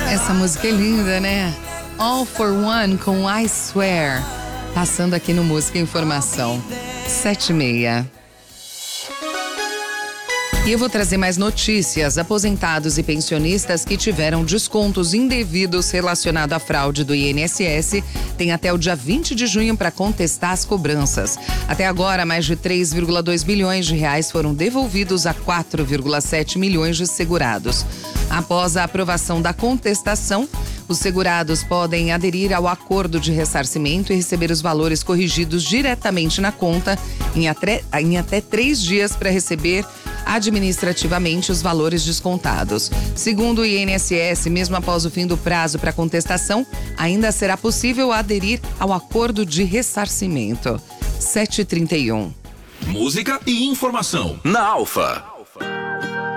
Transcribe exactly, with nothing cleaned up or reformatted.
Essa música é linda, né? All for One com I Swear. Passando aqui no Música e Informação. Sete e meia. E eu vou trazer mais notícias. Aposentados e pensionistas que tiveram descontos indevidos relacionados à fraude do I N S S têm até o dia vinte de junho para contestar as cobranças. Até agora, mais de três vírgula dois bilhões de reais foram devolvidos a quatro vírgula sete milhões de segurados. Após a aprovação da contestação, os segurados podem aderir ao acordo de ressarcimento e receber os valores corrigidos diretamente na conta em até, em até três dias para receber administrativamente os valores descontados. Segundo o I N S S, mesmo após o fim do prazo para contestação, ainda será possível aderir ao acordo de ressarcimento. sete e trinta e um. Música e informação na Alfa.